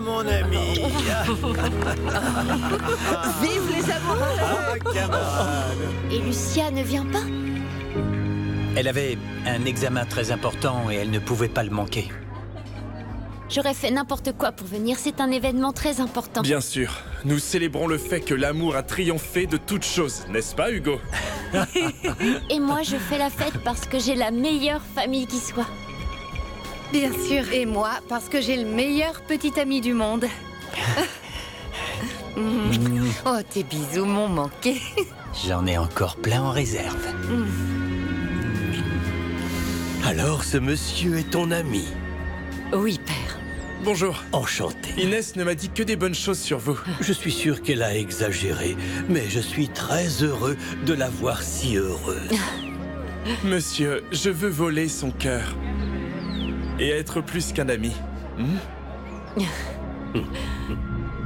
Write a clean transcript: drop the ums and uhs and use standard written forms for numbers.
Mon ami. Vive les amoureux! Ah, camarade. Et Lucia ne vient pas? Elle avait un examen très important et elle ne pouvait pas le manquer. J'aurais fait n'importe quoi pour venir, c'est un événement très important. Bien sûr, nous célébrons le fait que l'amour a triomphé de toute chose, n'est-ce pas, Hugo? Et moi, je fais la fête parce que j'ai la meilleure famille qui soit. Bien sûr, et moi, parce que j'ai le meilleur petit ami du monde. Oh, tes bisous m'ont manqué. J'en ai encore plein en réserve. Alors, ce monsieur est ton ami. Oui, père. Bonjour. Enchanté. Inès ne m'a dit que des bonnes choses sur vous. Je suis sûr qu'elle a exagéré, mais je suis très heureux de la voir si heureuse. Monsieur, je veux voler son cœur. Et être plus qu'un ami.